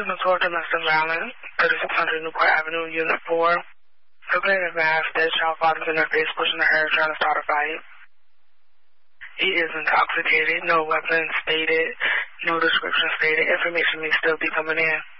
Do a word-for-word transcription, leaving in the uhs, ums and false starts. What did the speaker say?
Criminal toward domestic violence, thirty-six hundred Newport Avenue, Unit four. Complainant advised dead child father's in her face, pushing her hair, trying to start a fight. He is intoxicated. No weapons stated. No description stated. Information may still be coming in.